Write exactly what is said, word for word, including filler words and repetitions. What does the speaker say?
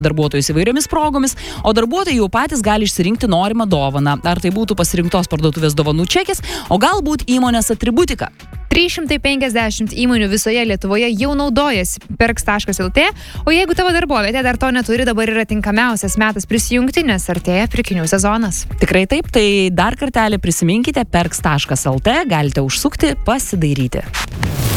darbuotojus įvairiomis progomis, o darbuotojai jau patys gali išsirinkti norimą dovaną. Ar tai būtų pasirinktos parduotuvės dovanų čekis, o galbūt įmonės atributika. trys šimtai penkiasdešimt įmonių visoje Lietuvoje jau naudojasi perks taškas lt, o jeigu tavo darbovietė dar to neturi, dabar yra tinkamiausias metas prisijungti, nes artėja pirkinių sezonas. Tikrai taip, tai dar kartelį prisiminkite perks taškas lt, galite užsukti, pasidairyti.